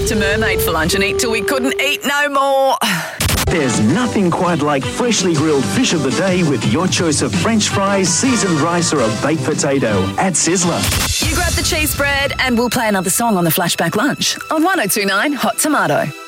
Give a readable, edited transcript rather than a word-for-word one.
drive to Mermaid for lunch and eat till we couldn't eat no more. There's nothing quite like freshly grilled fish of the day with your choice of French fries, seasoned rice or a baked potato at Sizzler. You grab the cheese spread and we'll play another song on the Flashback Lunch on 102.9 Hot Tomato.